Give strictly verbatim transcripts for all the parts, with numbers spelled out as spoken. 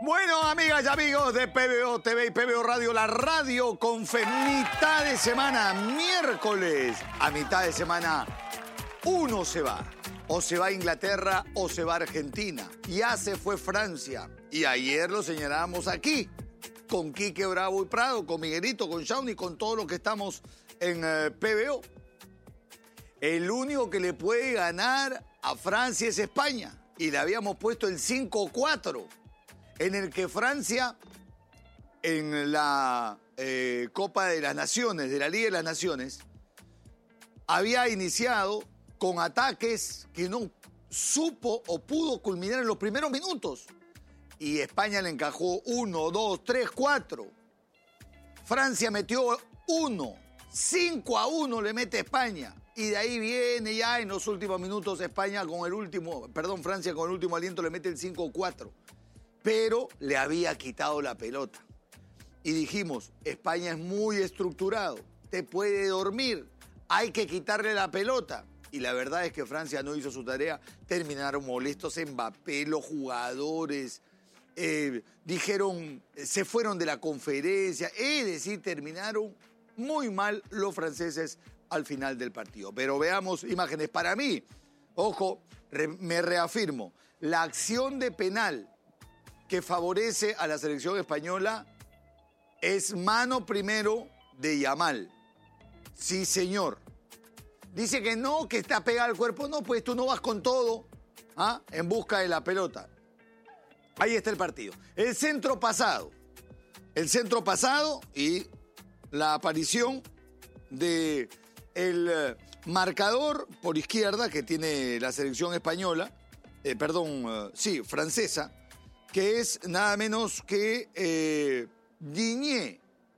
Bueno, amigas y amigos de P B O T V y P B O Radio, la radio con fe, mitad de semana, miércoles, a mitad de semana, uno se va. O se va a Inglaterra o se va a Argentina. Ya se fue Francia. Y ayer lo señalábamos aquí, con Quique Bravo y Prado, con Miguelito, con Shawnee, con todos los que estamos en eh, P B O. El único que le puede ganar a Francia es España. Y le habíamos puesto el cinco cuatro, en el que Francia, en la eh, Copa de las Naciones, de la Liga de las Naciones, había iniciado con ataques que no supo o pudo culminar en los primeros minutos. Y España le encajó uno, dos, tres, cuatro. Francia metió uno, cinco a uno le mete España. Y de ahí viene ya en los últimos minutos España con el último, perdón, Francia con el último aliento le mete el cinco cuatro. Pero le había quitado la pelota. Y dijimos, España es muy estructurado, te puede dormir, hay que quitarle la pelota. Y la verdad es que Francia no hizo su tarea, terminaron molestos Mbappé, los jugadores, eh, dijeron, se fueron de la conferencia, es decir, terminaron muy mal los franceses al final del partido. Pero veamos imágenes. Para mí, ojo, re, me reafirmo, la acción de penal que favorece a la selección española es mano primero de Yamal. Sí, señor. Dice que no, que está pegada al cuerpo. No, pues tú no vas con todo, ¿ah? En busca de la pelota. Ahí está el partido. El centro pasado. El centro pasado y la aparición de el eh, marcador por izquierda que tiene la selección española, eh, perdón, eh, sí, francesa, que es nada menos que eh, Digne.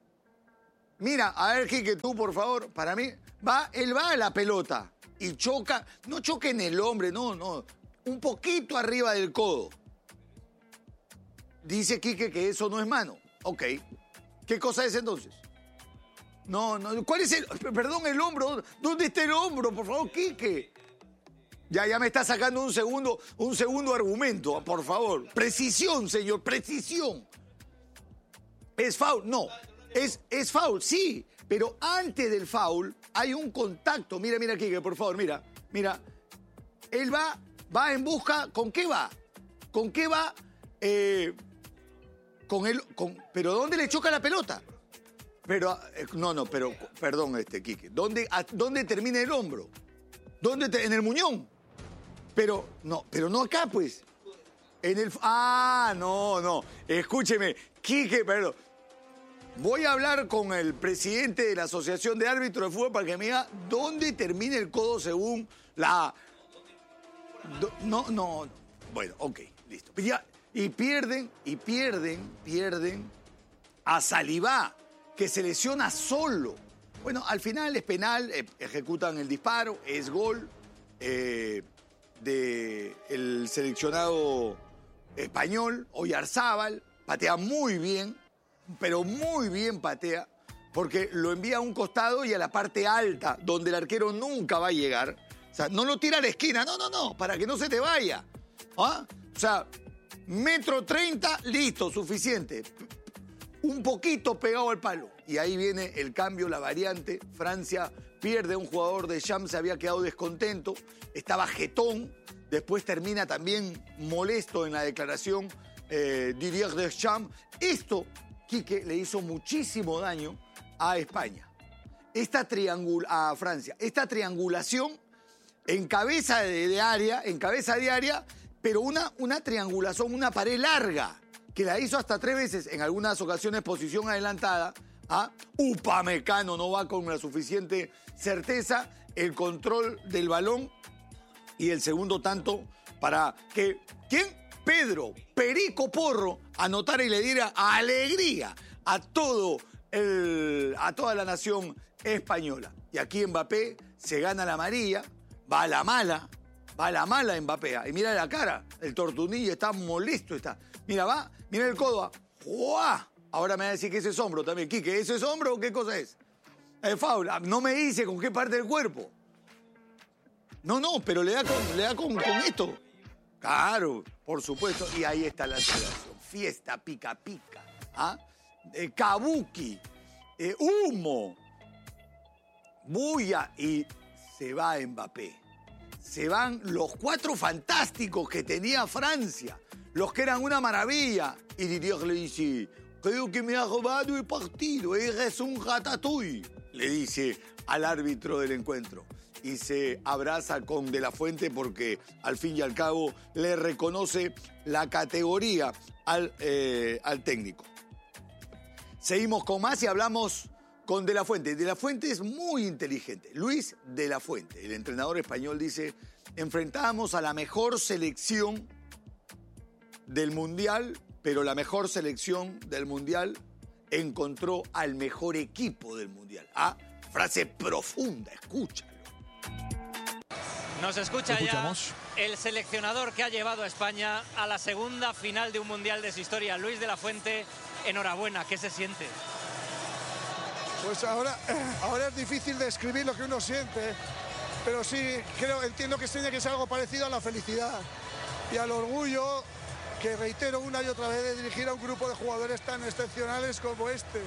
Mira, a ver, Quique, tú, por favor, para mí, va, él va a la pelota y choca, no choca en el hombre, no, no, un poquito arriba del codo. Dice Quique que eso no es mano. Ok, ¿qué cosa es entonces? No, no, ¿cuál es el, perdón, el hombro? ¿Dónde está el hombro, por favor, Quique? Ya, ya me está sacando un segundo, un segundo argumento, por favor. Precisión, señor, precisión. ¿Es foul? No. Es, es foul, sí. Pero antes del foul hay un contacto. Mira, mira, Quique, por favor, mira. Mira. Él va, va en busca. ¿Con qué va? ¿Con qué va? Eh, con él. Con, ¿Pero dónde le choca la pelota? Pero, eh, no, no, pero, perdón, este, Quique. ¿Dónde, a, ¿dónde termina el hombro? ¿Dónde? Te, en el muñón. Pero, no, pero no acá, pues. En el... Ah, no, no. Escúcheme, Quique, perdón. Voy a hablar con el presidente de la Asociación de Árbitros de Fútbol para que me diga dónde termina el codo según la... Do... No, no. Bueno, ok, listo. Ya, y pierden, y pierden, pierden a Saliba, que se lesiona solo. Bueno, al final es penal, eh, ejecutan el disparo, es gol eh, del seleccionado español, Oyarzábal, patea muy bien, pero muy bien patea, porque lo envía a un costado y a la parte alta, donde el arquero nunca va a llegar. O sea, no lo tira a la esquina, no, no, no, para que no se te vaya. ¿Ah? O sea, metro treinta, listo, suficiente. Un poquito pegado al palo. Y ahí viene el cambio, la variante. Francia pierde un jugador de Champs, se había quedado descontento, estaba jetón. Después termina también molesto en la declaración eh, Didier Deschamps. Esto, Quique, le hizo muchísimo daño a España. Esta triangul a Francia. Esta triangulación en cabeza de, de área, en cabeza de área, pero una, una triangulación, una pared larga, que la hizo hasta tres veces, en algunas ocasiones posición adelantada. ¿Ah? Upamecano no va con la suficiente certeza, el control del balón y el segundo tanto para que, ¿quién? Pedro Perico Porro anotara y le diera alegría a, todo el, a toda la nación española. Y aquí Mbappé se gana la amarilla, va a la mala, va a la mala Mbappé. Y mira la cara, el tortunillo está molesto, está. Mira, va, mira el codo, ¡juá! Ahora me va a decir que ese es hombro también. Quique, ¿eso es hombro o qué cosa es? Es foul. No me dice con qué parte del cuerpo. No, no, pero le da con, le da con, con esto. Claro, por supuesto. Y ahí está la celebración. Fiesta, pica, pica. ¿Ah? Eh, kabuki, eh, humo, bulla y se va Mbappé. Se van los cuatro fantásticos que tenía Francia, los que eran una maravilla. Y Didier le dice, creo que me ha robado el partido, eres un ratatouille, le dice al árbitro del encuentro. Y se abraza con De La Fuente porque al fin y al cabo le reconoce la categoría al, eh, al técnico. Seguimos con más y hablamos con De La Fuente. De La Fuente es muy inteligente. Luis De La Fuente, el entrenador español, dice, enfrentábamos a la mejor selección del Mundial, pero la mejor selección del Mundial encontró al mejor equipo del Mundial. Ah, frase profunda, escúchalo. Nos escucha ya el seleccionador que ha llevado a España a la segunda final de un Mundial de su historia, Luis De La Fuente. Enhorabuena, ¿qué se siente? Pues ahora, ahora es difícil describir lo que uno siente, pero sí creo, entiendo que tiene que ser algo parecido a la felicidad y al orgullo que reitero una y otra vez de dirigir a un grupo de jugadores tan excepcionales como este.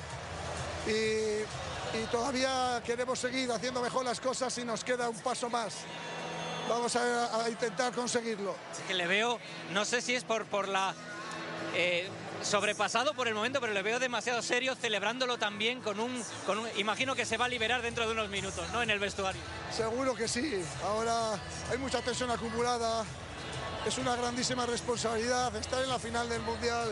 Y, y todavía queremos seguir haciendo mejor las cosas y nos queda un paso más. Vamos a, a intentar conseguirlo. Es que le veo, no sé si es por, por la... Eh, sobrepasado por el momento, pero le veo demasiado serio, celebrándolo también con un, con un... Imagino que se va a liberar dentro de unos minutos, ¿no?, en el vestuario. Seguro que sí. Ahora hay mucha tensión acumulada. Es una grandísima responsabilidad estar en la final del Mundial.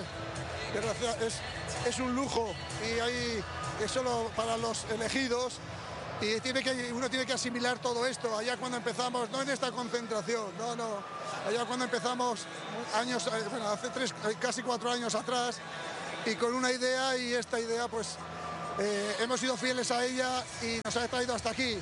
Es, es un lujo y hay, es solo para los elegidos. Y tiene que, uno tiene que asimilar todo esto. Allá cuando empezamos, no en esta concentración, no, no. Allá cuando empezamos, años, bueno, hace tres, casi cuatro años atrás, y con una idea, y esta idea, pues, eh, hemos sido fieles a ella y nos ha traído hasta aquí.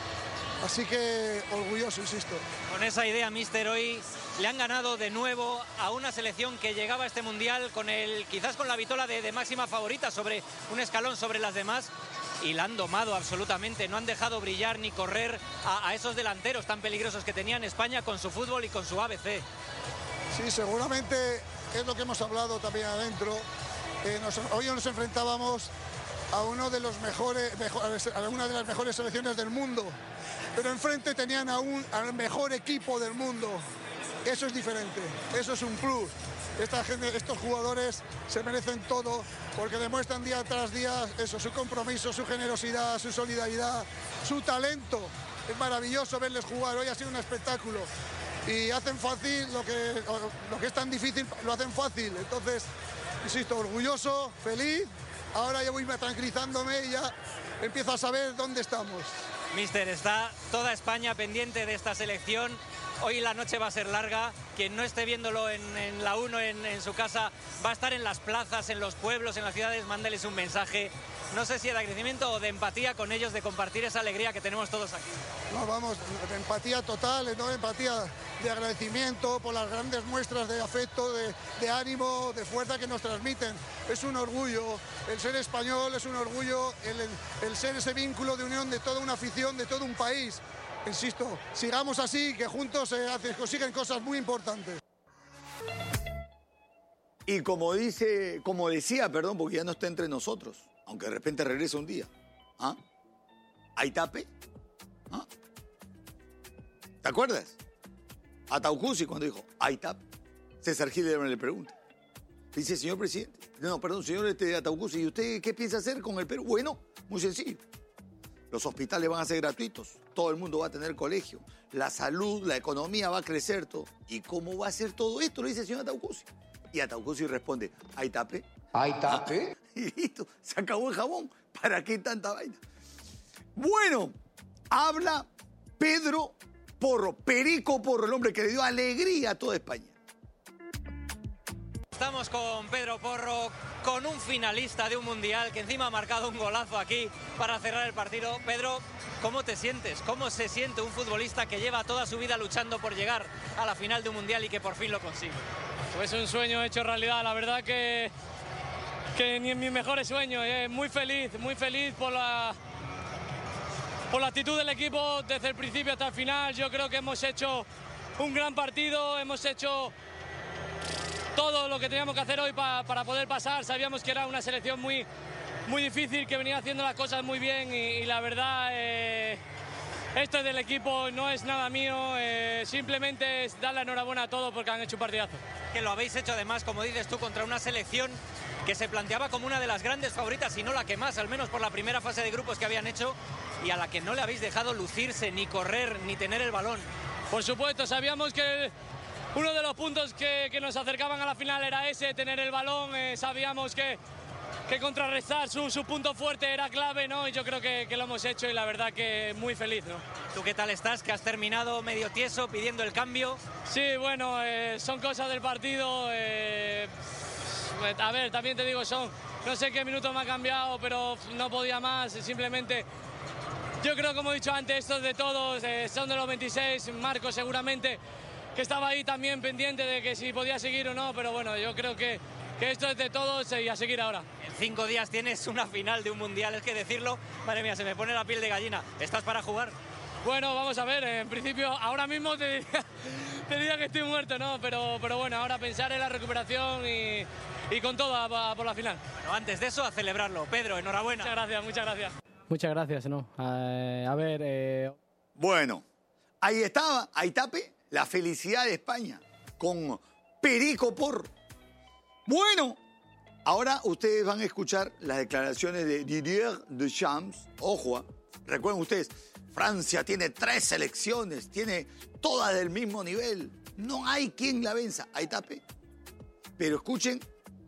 Así que orgulloso, insisto. Con esa idea, míster, hoy le han ganado de nuevo a una selección que llegaba a este Mundial con el, quizás con la vitola de, de máxima favorita, sobre un escalón sobre las demás. Y la han domado absolutamente, no han dejado brillar ni correr a, a esos delanteros tan peligrosos que tenían España con su fútbol y con su A B C. Sí, seguramente es lo que hemos hablado también adentro. Eh, nos, hoy nos enfrentábamos a uno de los mejores, mejores, a una de las mejores selecciones del mundo, pero enfrente tenían a un, al mejor equipo del mundo. Eso es diferente, eso es un plus. Esta gente, estos jugadores se merecen todo porque demuestran día tras día eso, su compromiso, su generosidad, su solidaridad, su talento. Es maravilloso verles jugar, hoy ha sido un espectáculo y hacen fácil lo que, lo que es tan difícil, lo hacen fácil. Entonces, insisto, orgulloso, feliz, ahora ya voy tranquilizándome y ya empiezo a saber dónde estamos. Míster, está toda España pendiente de esta selección. Hoy la noche va a ser larga. Quien no esté viéndolo en, en la uno, en, en su casa, va a estar en las plazas, en los pueblos, en las ciudades. Mándeles un mensaje. No sé si de agradecimiento o de empatía con ellos, de compartir esa alegría que tenemos todos aquí. No, vamos, de empatía total, no empatía, de agradecimiento por las grandes muestras de afecto, de, de ánimo, de fuerza que nos transmiten. Es un orgullo, el ser español es un orgullo, el, el, el ser ese vínculo de unión de toda una afición, de todo un país. Insisto, sigamos así, que juntos se hace, consiguen cosas muy importantes. Y como dice, como decía, perdón, porque ya no está entre nosotros, aunque de repente regrese un día. ¿Ah? ¿Aitape? ¿Ah? ¿Te acuerdas? A Taucusi cuando dijo, ¿Aitape? César Gil le pregunta. Dice, señor presidente, no, perdón, señor este, Ataucusi, ¿y usted qué piensa hacer con el Perú? Bueno, muy sencillo. Los hospitales van a ser gratuitos, todo el mundo va a tener colegio, la salud, la economía va a crecer todo. ¿Y cómo va a ser todo esto? Le dice el señor Ataucusi. Y Ataucusi responde, ¿Aitape? ¿Aitape? Ah, y listo, se acabó el jabón. ¿Para qué tanta vaina? Bueno, habla Pedro Porro, Perico Porro, el hombre que le dio alegría a toda España. Estamos con Pedro Porro, con un finalista de un Mundial que encima ha marcado un golazo aquí para cerrar el partido. Pedro, ¿cómo te sientes? ¿Cómo se siente un futbolista que lleva toda su vida luchando por llegar a la final de un Mundial y que por fin lo consigue? Pues un sueño hecho realidad, la verdad que, que ni en mis mejores sueños. Eh, muy feliz, muy feliz por la, por la actitud del equipo desde el principio hasta el final. Yo creo que hemos hecho un gran partido, hemos hecho todo lo que teníamos que hacer hoy pa, para poder pasar. Sabíamos que era una selección muy, muy difícil, que venía haciendo las cosas muy bien y, y la verdad, eh, esto es del equipo, no es nada mío, eh, simplemente es dar la enhorabuena a todos porque han hecho un partidazo. Que lo habéis hecho además, como dices tú, contra una selección que se planteaba como una de las grandes favoritas, y no la que más, al menos por la primera fase de grupos que habían hecho, y a la que no le habéis dejado lucirse, ni correr, ni tener el balón. Por supuesto, sabíamos que uno de los puntos que, que nos acercaban a la final era ese, tener el balón, eh, sabíamos que, que contrarrestar su, su punto fuerte era clave, ¿no? Y yo creo que, que lo hemos hecho y la verdad que muy feliz, ¿no? ¿Tú qué tal estás? Que has terminado medio tieso pidiendo el cambio. Sí, bueno, eh, son cosas del partido. Eh, a ver, también te digo, son, no sé qué minutos me ha cambiado, pero no podía más, simplemente. Yo creo, como he dicho antes, esto es de todos, eh, son de los veintiséis, Marco seguramente, que estaba ahí también pendiente de que si podía seguir o no, pero bueno, yo creo que, que esto es de todos y a seguir ahora. En cinco días tienes una final de un mundial, es que decirlo, madre mía, se me pone la piel de gallina. ¿Estás para jugar? Bueno, vamos a ver, en principio ahora mismo te diría, te diría que estoy muerto, ¿no? Pero, pero bueno, ahora pensar en la recuperación y, y con todo a, a por la final. Bueno, antes de eso, a celebrarlo. Pedro, enhorabuena. Muchas gracias, muchas gracias. Muchas gracias, ¿no? Eh, a ver... Eh... Bueno, ahí estaba, ahí tape, la felicidad de España con Perico Porro. Bueno, ahora ustedes van a escuchar las declaraciones de Didier Deschamps. Ojo, recuerden ustedes, Francia tiene tres selecciones, tiene todas del mismo nivel. No hay quien la venza. Ahí tape. Pero escuchen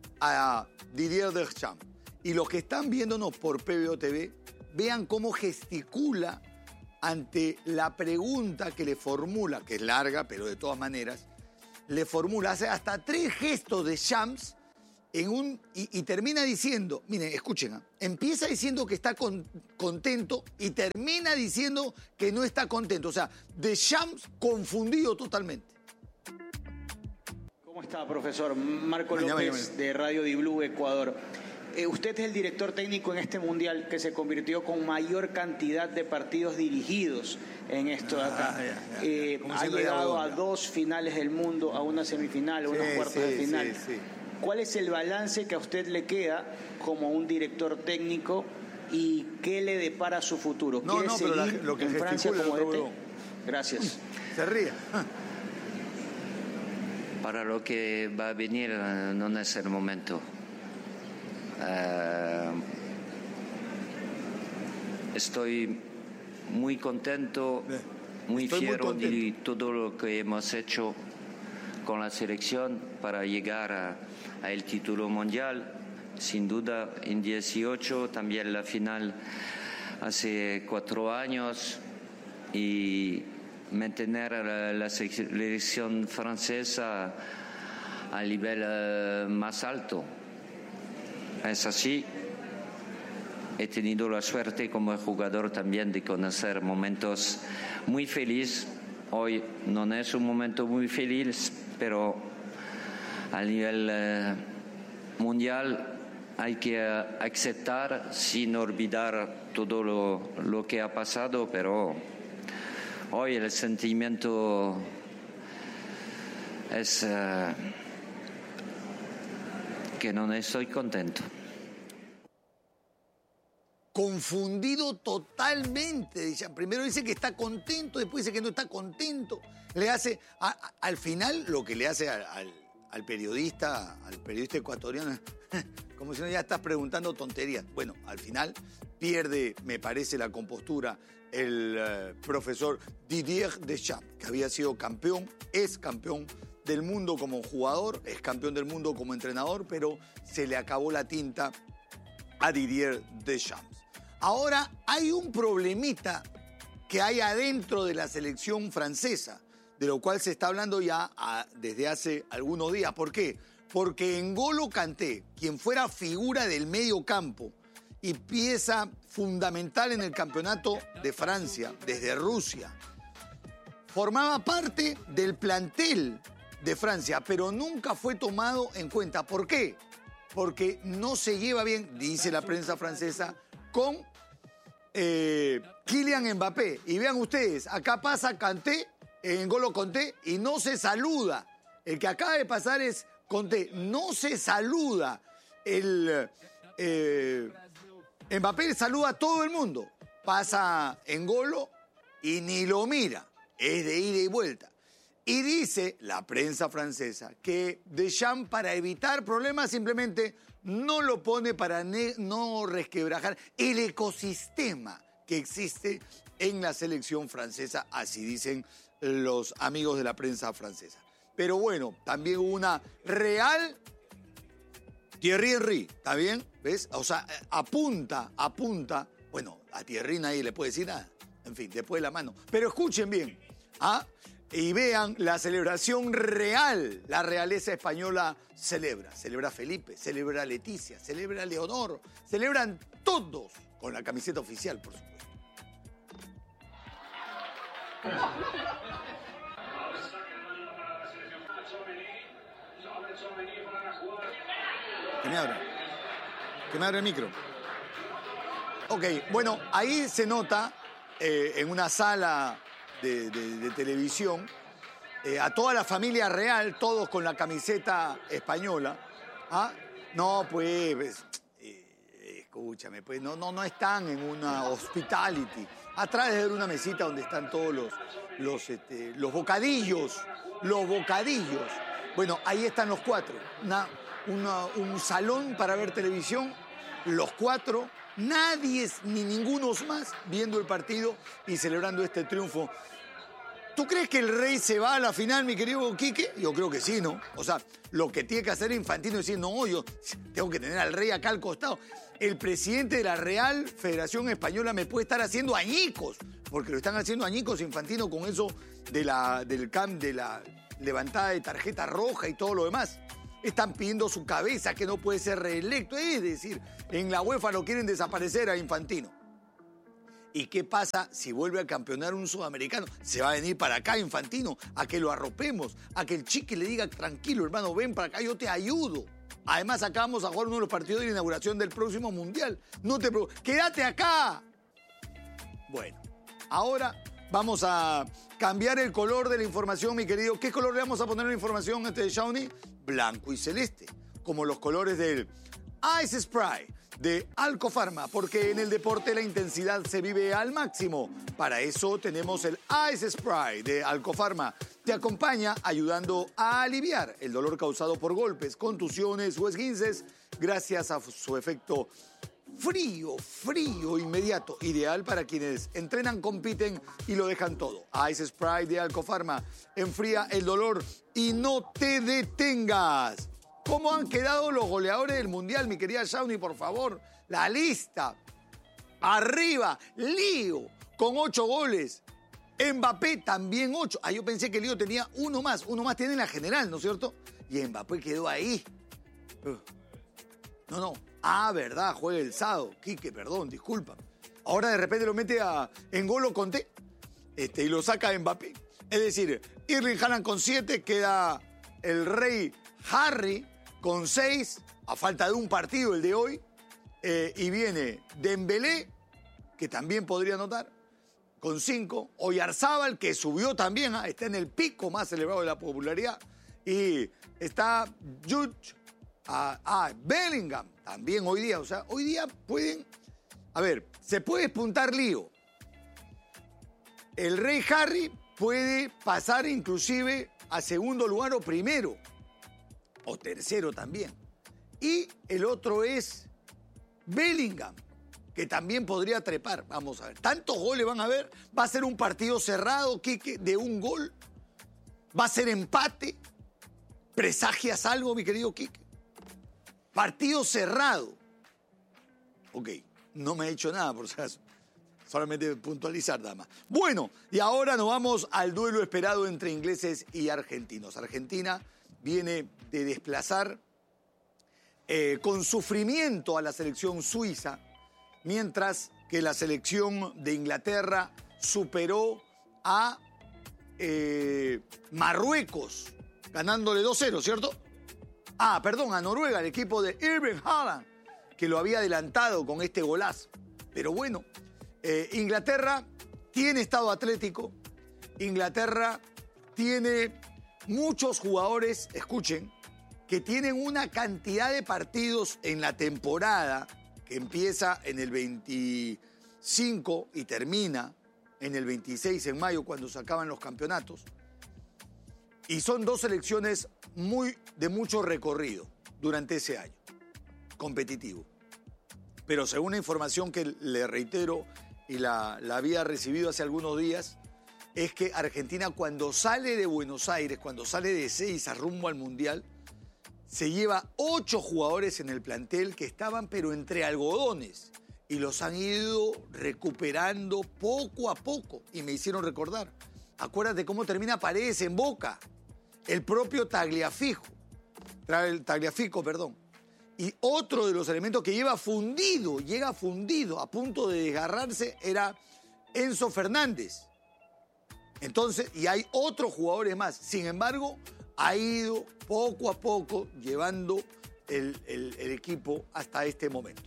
a Didier Deschamps. Y los que están viéndonos por P B O T V, vean cómo gesticula ante la pregunta que le formula, que es larga, pero de todas maneras, le formula, hace hasta tres gestos de Champs en un, y, y termina diciendo, miren, escuchen, ¿eh? Empieza diciendo que está con, contento y termina diciendo que no está contento. O sea, de Champs confundido totalmente. ¿Cómo está, profesor? Marco Mañana, López, mañana. de Radio Di Blue, Ecuador. Eh, usted es el director técnico en este mundial que se convirtió con mayor cantidad de partidos dirigidos en esto de acá. Ah, ya, ya, eh, Como ha siendo llegado ya a dos finales del mundo, a una semifinal, a Sí, unos cuartos sí, de final. sí, sí. ¿Cuál es el balance que a usted le queda como un director técnico y qué le depara su futuro? No, ¿Quiere no, pero seguir la- lo que en Francia gesticula como el otro D T? Gracias. Se ríe. Para lo que va a venir eh, no es el momento. Eh, estoy muy contento, muy Estoy muy fiero contento. de todo lo que hemos hecho con la selección para llegar a, a el título mundial. Sin duda, en dieciocho, también la final hace cuatro años, y mantener la, la selección francesa al nivel eh, más alto. Es así. He tenido la suerte como jugador también de conocer momentos muy felices. Hoy no es un momento muy feliz, pero a nivel eh, mundial hay que eh, aceptar sin olvidar todo lo, lo que ha pasado, pero hoy el sentimiento es eh, que no estoy contento. Confundido totalmente. Dice, primero dice que está contento, después dice que no está contento. Le hace, a, a, al final, lo que le hace al, al, al periodista, al periodista ecuatoriano, como si no ya estás preguntando tonterías. Bueno, al final pierde, me parece, la compostura el uh, profesor Didier Deschamps, que había sido campeón, es campeón del mundo como jugador, es campeón del mundo como entrenador, pero se le acabó la tinta a Didier Deschamps. Ahora hay un problemita que hay adentro de la selección francesa, de lo cual se está hablando ya a, desde hace algunos días. ¿Por qué? Porque N'Golo Kanté, quien fuera figura del medio campo y pieza fundamental en el campeonato de Francia, desde Rusia, formaba parte del plantel de Francia, pero nunca fue tomado en cuenta. ¿Por qué? Porque no se lleva bien, dice la prensa francesa, con eh, Kylian Mbappé. Y vean ustedes, acá pasa Kanté N'Golo Kanté y no se saluda. El que acaba de pasar es Kanté, no se saluda. El eh, Mbappé saluda a todo el mundo. Pasa N'Golo y ni lo mira. Es de ida y vuelta. Y dice la prensa francesa que Deschamps, para evitar problemas, simplemente no lo pone para no resquebrajar el ecosistema que existe en la selección francesa, así dicen los amigos de la prensa francesa. Pero bueno, también hubo una real Thierry Henry, ¿está bien? ¿Ves? O sea, apunta, apunta. Bueno, a Thierry nadie le puede decir nada. En fin, después de la mano. Pero escuchen bien, ¿ah? Y vean la celebración real. La realeza española celebra. Celebra Felipe, celebra Leticia, celebra Leonor. Celebran todos con la camiseta oficial, por supuesto. Que me abra. Que me abra el micro. Ok, bueno, ahí se nota eh, en una sala de, de, de televisión eh, a toda la familia real, todos con la camiseta española. ¿Ah? No, pues, eh, escúchame, pues no, no, no están en una hospitality. Atrás de una mesita donde están todos los, los, este, los bocadillos, los bocadillos. Bueno, ahí están los cuatro. Una, una, un salón para ver televisión, los cuatro. Nadie ni ninguno más viendo el partido y celebrando este triunfo. ¿Tú crees que el Rey se va a la final, mi querido Quique? Yo creo que sí, ¿no? O sea, lo que tiene que hacer Infantino es decir, no, yo tengo que tener al Rey acá al costado. El presidente de la Real Federación Española me puede estar haciendo añicos, porque lo están haciendo añicos Infantino con eso de la, del camp, de la levantada de tarjeta roja y todo lo demás. Están pidiendo su cabeza, que no puede ser reelecto. Es decir, en la UEFA lo quieren desaparecer a Infantino. ¿Y qué pasa si vuelve a campeonar un sudamericano? Se va a venir para acá Infantino, a que lo arropemos, a que el Chiqui le diga, tranquilo hermano, ven para acá, yo te ayudo. Además, acá vamos a jugar uno de los partidos de la inauguración del próximo Mundial. No te preocupes, ¡quédate acá! Bueno, ahora vamos a cambiar el color de la información, mi querido. ¿Qué color le vamos a poner a la información antes de Shawnee? Blanco y celeste, como los colores del Ice Spray de Alcofarma, porque en el deporte la intensidad se vive al máximo. Para eso tenemos el Ice Spray de Alcofarma. Te acompaña ayudando a aliviar el dolor causado por golpes, contusiones o esguinces gracias a su efecto frío, frío, inmediato, ideal para quienes entrenan, compiten y lo dejan todo. Ice Spray de Alcofarma enfría el dolor y no te detengas. ¿Cómo han quedado los goleadores del Mundial, mi querida Shawnee, por favor? La lista. Arriba, Lío, con ocho goles. Mbappé también ocho. Ah, yo pensé que Lío tenía uno más. Uno más tiene en la general, ¿no es cierto? Y Mbappé quedó ahí. No, no. Ah, verdad, juega el sábado. Quique, perdón, disculpa. Ahora de repente lo mete a N'Golo Kanté este, y lo saca a Mbappé. Es decir, Erling Haaland con siete, queda el Rey Harry con seis, a falta de un partido el de hoy. Eh, y viene Dembélé, que también podría anotar, con cinco. Oyarzábal, que subió también, ¿eh? Está en el pico más elevado de la popularidad. Y está Jude, ah, ah, Bellingham, también hoy día. O sea, hoy día pueden... A ver, se puede despuntar Lío. El Rey Harry puede pasar inclusive a segundo lugar o primero. O tercero también. Y el otro es Bellingham, que también podría trepar. Vamos a ver. ¿Tantos goles van a haber? ¿Va a ser un partido cerrado, Quique, de un gol? ¿Va a ser empate? ¿Presagias algo, mi querido Quique? Partido cerrado. Ok, no me ha hecho nada, por si acaso. Solamente puntualizar, nada más. Bueno, y ahora nos vamos al duelo esperado entre ingleses y argentinos. Argentina viene de desplazar eh, con sufrimiento a la selección suiza, mientras que la selección de Inglaterra superó a eh, Marruecos, ganándole dos cero, ¿cierto? Ah, perdón, a Noruega, el equipo de Erling Haaland, que lo había adelantado con este golazo. Pero bueno, eh, Inglaterra tiene estado atlético, Inglaterra tiene muchos jugadores, escuchen, que tienen una cantidad de partidos en la temporada que empieza en el veinticinco y termina en el veintiséis, en mayo, cuando se acaban los campeonatos. Y son dos selecciones muy, de mucho recorrido durante ese año, competitivo. Pero según la información que le reitero y la, la había recibido hace algunos días, es que Argentina, cuando sale de Buenos Aires, cuando sale de Ezeiza rumbo al Mundial, se lleva ocho jugadores en el plantel que estaban pero entre algodones y los han ido recuperando poco a poco y me hicieron recordar. Acuérdate cómo termina Paredes en Boca, el propio Tagliafico, Tagliafico, perdón. Y otro de los elementos que lleva fundido, llega fundido, a punto de desgarrarse, era Enzo Fernández. Entonces, y hay otros jugadores más. Sin embargo, ha ido poco a poco llevando el, el, el equipo hasta este momento.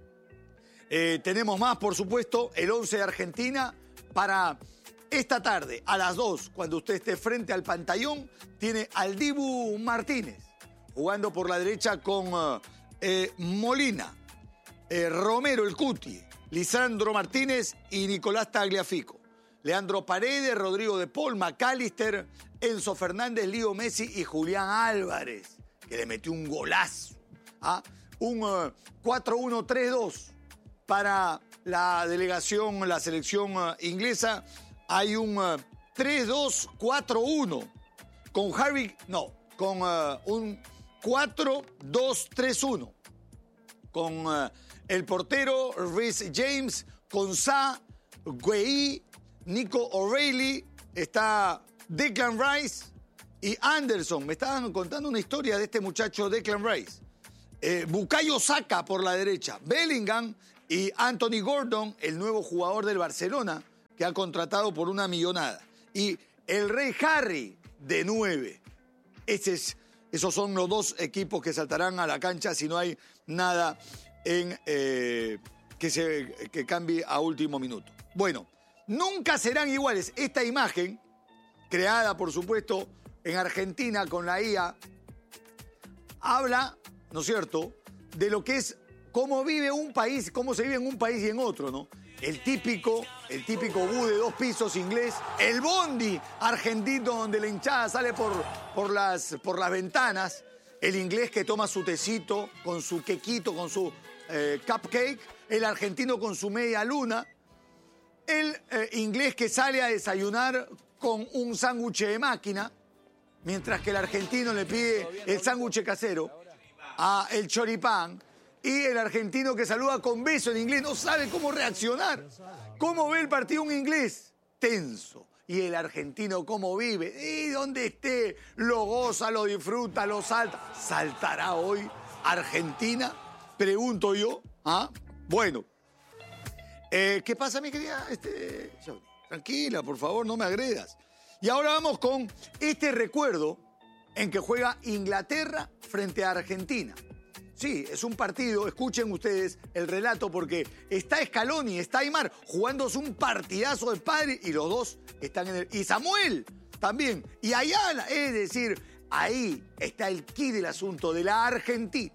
Eh, tenemos más, por supuesto, el once de Argentina para esta tarde, a las dos, cuando usted esté frente al pantallón, tiene al Dibu Martínez, jugando por la derecha con uh, eh, Molina, eh, Romero el Cuti, Lisandro Martínez y Nicolás Tagliafico. Leandro Paredes, Rodrigo de Paul, McAllister, Enzo Fernández, Leo Messi y Julián Álvarez, que le metió un golazo. ¿Ah? Un uh, cuatro uno tres dos para la delegación, la selección uh, inglesa. Hay un uh, tres dos cuatro uno con Harry, no, con uh, un cuatro dos tres uno con uh, el portero Reece James, con Sa, Guehi, Nico O'Reilly, está Declan Rice y Anderson. Me estaban contando una historia de este muchacho Declan Rice. Eh, Bukayo Saka por la derecha, Bellingham y Anthony Gordon, el nuevo jugador del Barcelona, que ha contratado por una millonada. Y el Rey Harry de nueve. Ese es, esos son los dos equipos que saltarán a la cancha si no hay nada en, eh, que, se, que cambie a último minuto. Bueno, nunca serán iguales. Esta imagen, creada por supuesto en Argentina con la I A, habla, ¿no es cierto?, de lo que es cómo vive un país, cómo se vive en un país y en otro, ¿no? El típico, el típico bus de dos pisos inglés, el bondi argentino donde la hinchada sale por, por, las, por las ventanas, el inglés que toma su tecito con su quequito, con su eh, cupcake, el argentino con su media luna, el eh, inglés que sale a desayunar con un sándwich de máquina, mientras que el argentino le pide el sándwich casero, a el choripán, y el argentino que saluda con beso en inglés no sabe cómo reaccionar. ¿Cómo ve el partido un inglés? Tenso. Y el argentino cómo vive. Y donde esté, lo goza, lo disfruta, lo salta. ¿Saltará hoy Argentina? Pregunto yo. ¿Ah? Bueno. Eh, ¿Qué pasa, mi querida? Este, tranquila, por favor, no me agredas. Y ahora vamos con este recuerdo en que juega Inglaterra frente a Argentina. Sí, es un partido, escuchen ustedes el relato, porque está Scaloni, está Aimar, jugándose un partidazo de padre y los dos están en el... Y Samuel también, y Ayala, es decir, ahí está el quid del asunto de la Argentina.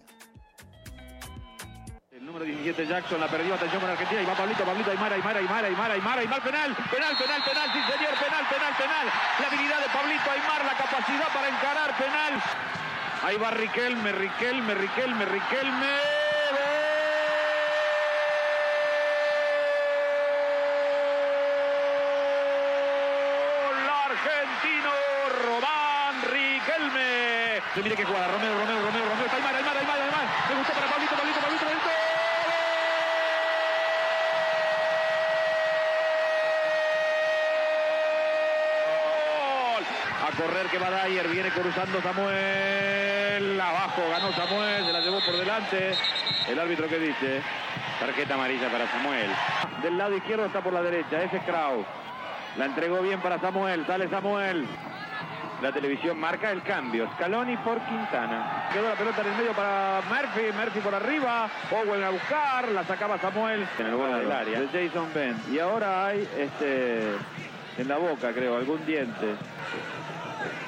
El número diecisiete Jackson la perdió, atención con Argentina, y va Pablito, Pablito, Aymar, Aymar, Aymar, Aymar, Aymar, Aymar, penal, penal, penal, penal, sí señor, penal, penal, penal. La habilidad de Pablito Aymar, la capacidad para encarar, penal. Ahí va Riquelme, Riquelme, Riquelme, Riquelme. ¡Gol argentino! Román Riquelme. Se mire qué jugada, Romeo, Romeo, Romeo, Romeo. Aymar, Aymar, Aymar, Aymar. Me gustó para Pablito, Pablito, Pablito, Pablito. A correr que va Dyer, viene cruzando Samuel, abajo ganó Samuel, se la llevó por delante. El árbitro que dice, tarjeta amarilla para Samuel. Del lado izquierdo está por la derecha, ese es Kraus. La entregó bien para Samuel, sale Samuel. La televisión marca el cambio, Scaloni por Quintana. Quedó la pelota en el medio para Murphy, Murphy por arriba, Owen a buscar, la sacaba Samuel en el borde del área. De Jason Ben. Y ahora hay este en la boca, creo, algún diente.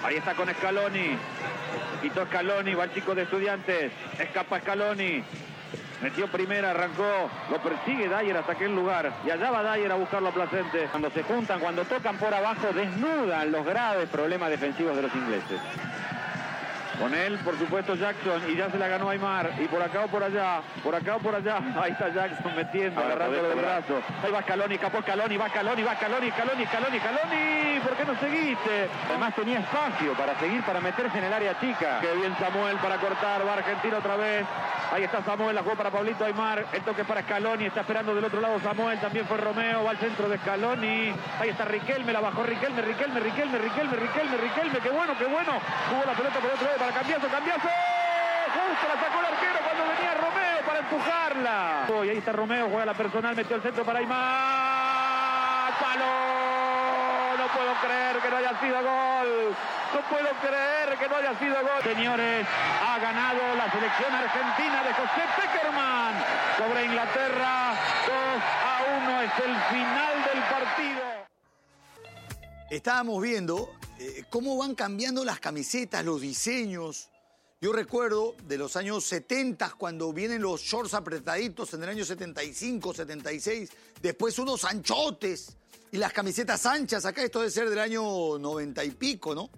Ahí está con Scaloni. Quitó Scaloni, va el chico de Estudiantes. Escapa Scaloni. Metió primera, arrancó. Lo persigue Dyer hasta aquel lugar. Y allá va Dyer a buscarlo a Placente. Cuando se juntan, cuando tocan por abajo, desnudan los graves problemas defensivos de los ingleses. Con él, por supuesto, Jackson, y ya se la ganó Aimar, y por acá o por allá, por acá o por allá, ahí está Jackson metiendo, agarrándolo del brazo, ahí va Scaloni, capó Scaloni, va Scaloni, va Scaloni, Scaloni, Scaloni, Scaloni, ¿por qué no seguiste? Además tenía espacio para seguir, para meterse en el área chica. Qué bien Samuel para cortar, va Argentina otra vez, ahí está Samuel, la jugó para Pablito Aimar, el toque para Scaloni, está esperando del otro lado Samuel, también fue Romeo, va al centro de Scaloni, ahí está Riquelme, la bajó Riquelme, Riquelme, Riquelme, Riquelme, Riquelme, Riquelme, qué bueno, qué bueno, jugó la pelota por otro lado para Cambiaso, Cambiaso, justo la sacó el arquero cuando venía Romeo para empujarla. Y ahí está Romeo, juega la personal, metió el centro para Aimar, palo, no puedo creer que no haya sido gol, no puedo creer que no haya sido gol. Señores, ha ganado la selección argentina de José Pekerman sobre Inglaterra, dos a uno, es el final del partido. Estábamos viendo eh, cómo van cambiando las camisetas, los diseños. Yo recuerdo de los años setenta, cuando vienen los shorts apretaditos en el año setenta y cinco, setenta y seis, después unos anchotes y las camisetas anchas. Acá esto debe ser del año noventa y pico, ¿no?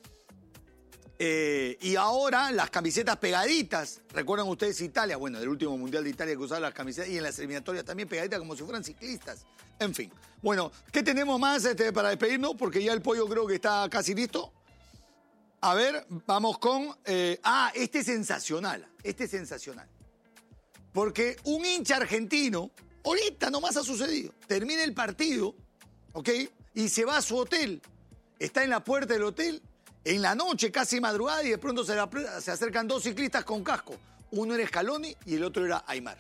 Eh, y ahora las camisetas pegaditas. ¿Recuerdan ustedes Italia? Bueno, del último Mundial de Italia que usaba las camisetas y en las eliminatorias también pegaditas como si fueran ciclistas. En fin. Bueno, ¿qué tenemos más este, para despedirnos? Porque ya el pollo creo que está casi listo. A ver, vamos con... Eh, ah, este es sensacional. Este es sensacional. Porque un hincha argentino, ahorita nomás ha sucedido, termina el partido, ¿ok? Y se va a su hotel. Está en la puerta del hotel, en la noche, casi madrugada, y de pronto se, la, se acercan dos ciclistas con casco. Uno era Scaloni y el otro era Aimar.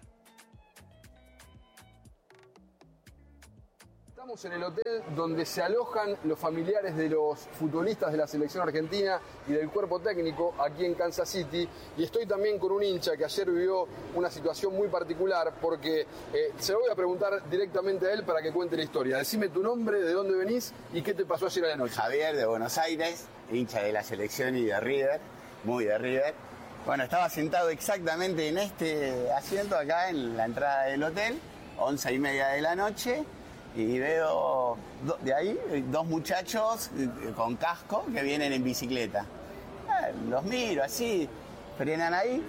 Estamos en el hotel donde se alojan los familiares de los futbolistas de la selección argentina y del cuerpo técnico aquí en Kansas City, y estoy también con un hincha que ayer vivió una situación muy particular porque eh, se lo voy a preguntar directamente a él para que cuente la historia. Decime tu nombre, de dónde venís y qué te pasó ayer a la noche. Javier, de Buenos Aires, hincha de la selección y de River, muy de River. Bueno, estaba sentado exactamente en este asiento acá en la entrada del hotel, once y media de la noche. Y veo de ahí dos muchachos con casco que vienen en bicicleta. Los miro así, frenan ahí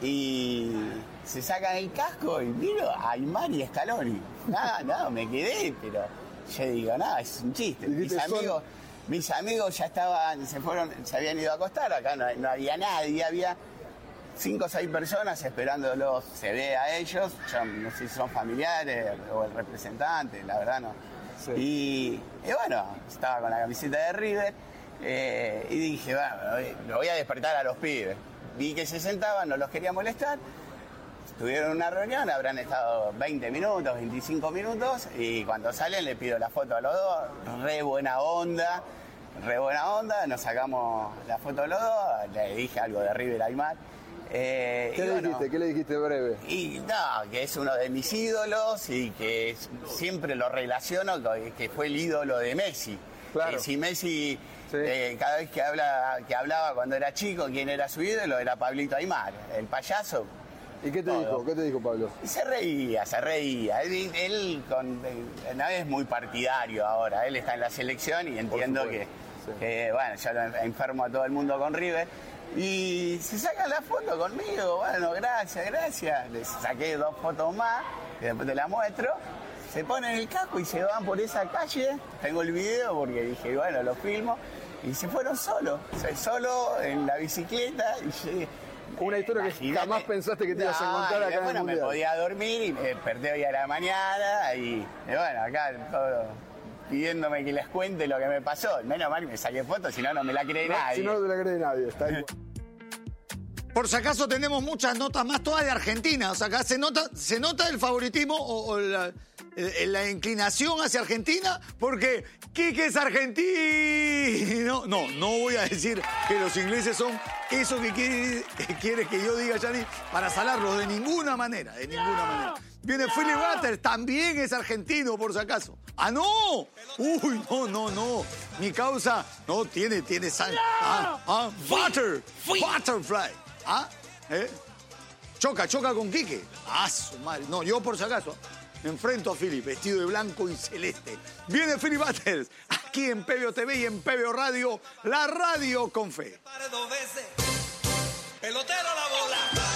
y se sacan el casco y miro a Aimar y Scaloni. Nada, nada, me quedé, pero yo digo, nada, es un chiste. Mis amigos, mis amigos ya estaban, se fueron, se habían ido a acostar, acá no, no había nadie, había cinco o seis personas esperándolos, se ve a ellos, yo no sé si son familiares o el representante, la verdad no. Sí. Y, y bueno, estaba con la camiseta de River eh, y dije, bueno, me voy a despertar a los pibes. Vi que se sentaban, no los quería molestar, tuvieron una reunión, habrán estado veinte minutos, veinticinco minutos, y cuando salen le pido la foto a los dos, re buena onda, re buena onda, nos sacamos la foto a los dos, le dije algo de River a Aimar. Eh, ¿Qué le bueno, dijiste? ¿Qué le dijiste breve? Y no, que es uno de mis ídolos y que siempre lo relaciono con que fue el ídolo de Messi. Claro. Eh, si Messi, sí. eh, cada vez que, habla, que hablaba cuando era chico, quién era su ídolo, era Pablito Aimar, el payaso. ¿Y qué te todo. dijo? ¿Qué te dijo Pablo? Y se reía, se reía. Él, él con, no es muy partidario ahora, él está en la selección y entiendo que, sí. que, bueno, yo lo enfermo a todo el mundo con River. Y se sacan la foto conmigo, bueno, gracias, gracias. Les saqué dos fotos más, que después te la muestro. Se ponen el casco y se van por esa calle. Tengo el video porque dije, bueno, lo filmo. Y se fueron solos, solo en la bicicleta. Y una historia que jamás pensaste que te ibas a encontrar no, acá en bueno, el Mundial. Me podía dormir y me desperté hoy a la mañana. Y, y bueno, acá todo pidiéndome que les cuente lo que me pasó. Menos mal que me saqué fotos, si no, no me la cree no, nadie. Si no, no te la cree nadie. Está igual. Por si acaso tenemos muchas notas más, todas de Argentina. O sea, acá se nota, se nota el favoritismo o, o la, eh, la inclinación hacia Argentina, porque Quique es argentino. No, no voy a decir que los ingleses son eso que quiere, que quiere que yo diga, Gianni, para salarlos de ninguna manera, de ninguna manera. Viene Philip Butters, también es argentino, por si acaso. ¡Ah, no! Uy, no, no, no. Mi causa, no, tiene, tiene sangre. Ah, ah, Butter, Butterfly. ¿Ah? ¿Eh? Choca, choca con Quique. Ah, su madre. No, yo por si acaso me enfrento a Philip, vestido de blanco y celeste. Viene Philip Butters, aquí en P B O T V y en P B O Radio, la radio con fe. Pelotero la bola.